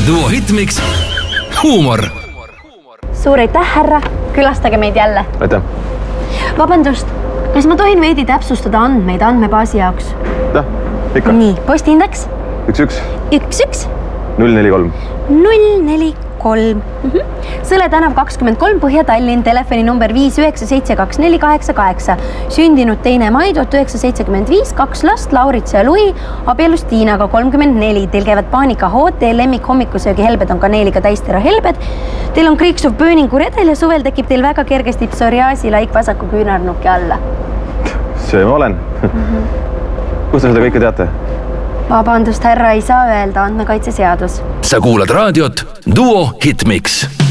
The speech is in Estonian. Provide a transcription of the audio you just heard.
Duo Hitmix. Huumor. Suur aitäh, härra. Külastage meid jälle. Aitäh. Vabandust, kas ma tohin veidi täpsustada andmeid andmebaasi jaoks? Ikka. Nii, postiindeks? 11. 11. 043. 043. Sõle tänav 23 Põhja-Tallinn, telefoni number 5972488. Sündinud 2. mai 1975, 2 last, Laurits ja Lui, abielus Tiinaga 34. Teil käivad paanikahood, teil lemmik hommikusöögi helbed on kaneeliga täistera helbed. Teil on kriiksuv pööningu redel ja suvel tekib teil väga kergesti psoriaasi laik vasaku küünarnuki alla. See ma olen. Kus te seda kõike teate? Vabandust, härra, ei saa öelda, andmekaitseseadus. Sa kuulad raadiot Duo Hitmix.